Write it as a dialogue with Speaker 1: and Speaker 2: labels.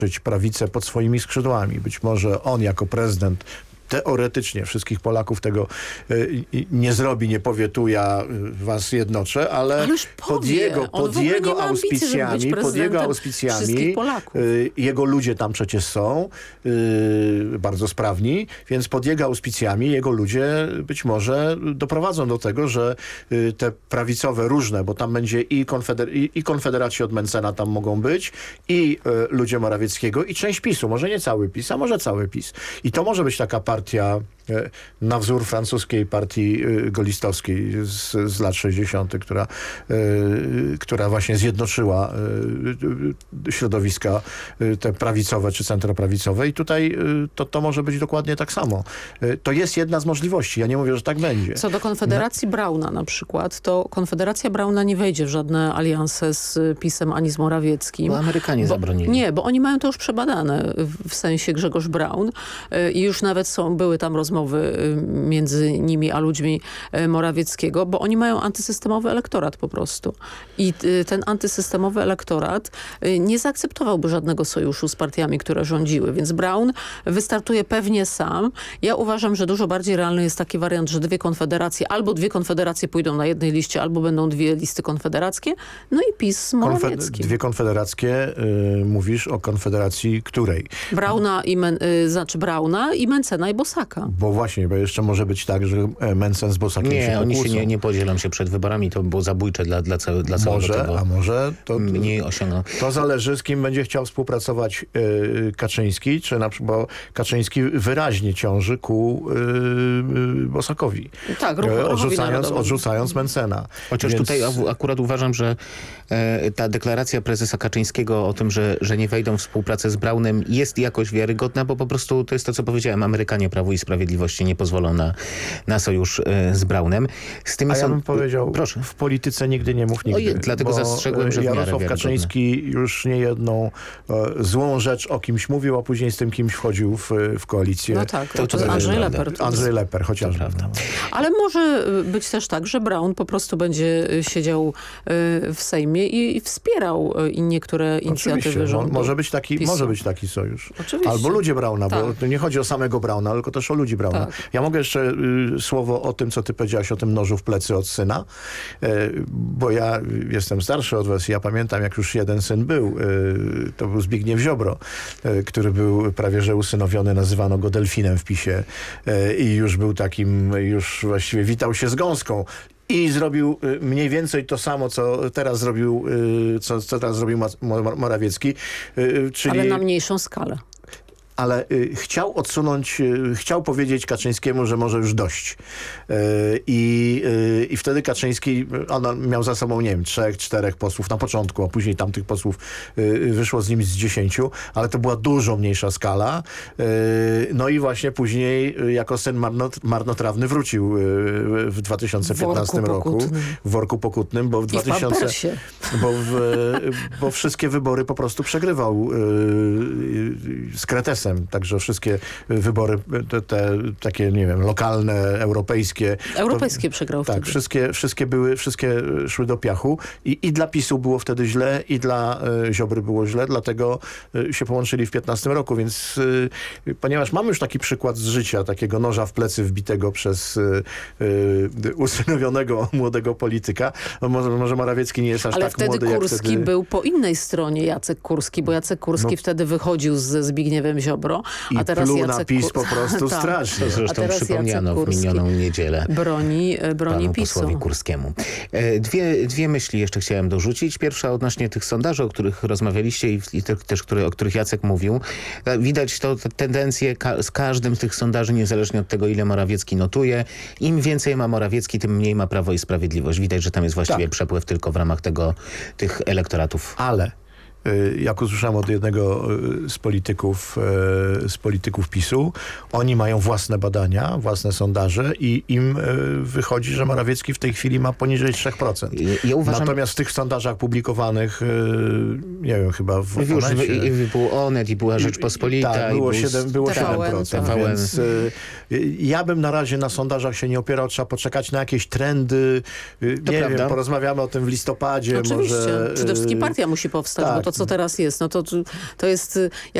Speaker 1: prawicę pod swoimi skrzydłami. Być może on jako prezydent teoretycznie wszystkich Polaków tego nie zrobi, nie powie, tu ja was jednoczę, ale pod jego auspicjami jego ludzie tam przecież są bardzo sprawni, więc pod jego auspicjami jego ludzie być może doprowadzą do tego, że te prawicowe różne, bo tam będzie i Konfederaci od Mentzena tam mogą być, i ludzie Morawieckiego, i część PiS-u, może nie cały PiS, a może cały PiS. I to może być taka partia na wzór francuskiej partii golistowskiej z lat 60., która właśnie zjednoczyła środowiska te prawicowe czy centroprawicowe i tutaj to może być dokładnie tak samo. To jest jedna z możliwości. Ja nie mówię, że tak będzie.
Speaker 2: Co do Konfederacji Brauna na przykład, to Konfederacja Brauna nie wejdzie w żadne alianse z PiS-em ani z Morawieckim.
Speaker 3: Bo Amerykanie zabronili.
Speaker 2: Nie, bo oni mają to już przebadane, w sensie Grzegorz Braun i już nawet były tam rozmowy między nimi a ludźmi Morawieckiego, bo oni mają antysystemowy elektorat po prostu. I ten antysystemowy elektorat nie zaakceptowałby żadnego sojuszu z partiami, które rządziły, więc Braun wystartuje pewnie sam. Ja uważam, że dużo bardziej realny jest taki wariant, że albo dwie konfederacje pójdą na jednej liście, albo będą dwie listy konfederackie, no i PiS z Morawieckim.
Speaker 1: Dwie konfederackie, mówisz o konfederacji której?
Speaker 2: Brauna i Mentzena i Bosaka.
Speaker 1: Bo właśnie, bo jeszcze może być tak, że Mentzen z Bosakiem się
Speaker 3: oni
Speaker 1: pokłócą.
Speaker 3: się nie podzielą się przed wyborami, to było zabójcze dla całego tego.
Speaker 1: A może to
Speaker 3: mniej osiągną.
Speaker 1: To zależy, z kim będzie chciał współpracować Kaczyński, czy na przykład, bo Kaczyński wyraźnie ciąży ku Bosakowi.
Speaker 2: Tak,
Speaker 1: odrzucając Mentzena.
Speaker 3: Chociaż tutaj akurat uważam, że ta deklaracja prezesa Kaczyńskiego o tym, że nie wejdą w współpracę z Braunem jest jakoś wiarygodna, bo po prostu to jest to, co powiedziałem. Amerykanie Prawu i Sprawiedliwości nie pozwolą na sojusz z Braunem.
Speaker 1: Ja bym powiedział, proszę, w polityce nigdy nie mów nigdy.
Speaker 3: Dlatego zastrzegłem, że
Speaker 1: Jarosław Kaczyński już nie jedną złą rzecz o kimś mówił, a później z tym kimś wchodził w koalicję.
Speaker 2: No tak, to Andrzej Leper.
Speaker 1: Andrzej Leper chociażby.
Speaker 2: Ale może być też tak, że Braun po prostu będzie siedział w Sejmie i wspierał niektóre inicjatywy rządu.
Speaker 1: Może być taki sojusz.
Speaker 2: Oczywiście.
Speaker 1: Albo ludzie Brauna, bo to nie chodzi o samego Brauna, tylko też o ludzi Brauna.
Speaker 2: Tak.
Speaker 1: Ja mogę jeszcze słowo o tym, co ty powiedziałaś o tym nożu w plecy od syna, bo ja jestem starszy od was i ja pamiętam, jak już jeden syn był. To był Zbigniew Ziobro, który był prawie że usynowiony, nazywano go delfinem w PiS-ie i już był takim, już właściwie witał się z gąską. I zrobił mniej więcej to samo, co teraz zrobił Morawiecki. Czyli...
Speaker 2: Ale na mniejszą skalę.
Speaker 1: Ale chciał powiedzieć Kaczyńskiemu, że może już dość. I wtedy Kaczyński, on miał za sobą, nie wiem, 3-4 posłów na początku, a później tamtych posłów wyszło z nim z 10, ale to była dużo mniejsza skala. No i właśnie później jako syn marnotrawny wrócił w 2015 roku w worku pokutnym, bo bo wszystkie wybory po prostu przegrywał z Kretesem. Także wszystkie wybory, te takie, nie wiem, lokalne, europejskie.
Speaker 2: Europejskie przegrał
Speaker 1: tak,
Speaker 2: wtedy.
Speaker 1: wszystkie szły do piachu i dla PiS-u było wtedy źle, i dla Ziobry było źle, dlatego się połączyli w 15 roku, więc ponieważ mamy już taki przykład z życia, takiego noża w plecy wbitego przez usynowionego młodego polityka, no może Morawiecki nie jest aż tak młody, jak wtedy.
Speaker 2: Ale wtedy Kurski był po innej stronie, Jacek Kurski, bo Jacek Kurski wtedy wychodził ze Zbigniewem Ziobro, a teraz
Speaker 1: pluł
Speaker 2: Jacek
Speaker 1: na PiS po prostu strasznie.
Speaker 3: To zresztą przypomniano w minioną niedzielę
Speaker 2: broni
Speaker 3: panu
Speaker 2: PiS-u.
Speaker 3: posłowi Kurskiemu. Dwie myśli jeszcze chciałem dorzucić. Pierwsza odnośnie tych sondaży, o których rozmawialiście i też o których Jacek mówił. Widać to tendencję z każdym z tych sondaży, niezależnie od tego, ile Morawiecki notuje. Im więcej ma Morawiecki, tym mniej ma Prawo i Sprawiedliwość. Widać, że tam jest właściwie przepływ tylko w ramach tych elektoratów.
Speaker 1: Ale jak usłyszałem od jednego z polityków PiS-u, oni mają własne badania, własne sondaże i im wychodzi, że Morawiecki w tej chwili ma poniżej 3%.
Speaker 3: Ja uważam...
Speaker 1: Natomiast w tych sondażach publikowanych, nie wiem, chyba w
Speaker 3: Onecie... Był Onet i była Rzeczpospolita.
Speaker 1: Tak, było 7%.
Speaker 2: Tak.
Speaker 1: Więc ja bym na razie na sondażach się nie opierał, trzeba poczekać na jakieś trendy. Nie wiem, porozmawiamy o tym w listopadzie.
Speaker 2: Oczywiście.
Speaker 1: Może,
Speaker 2: przede wszystkim partia musi powstać, bo to to co teraz jest, no to jest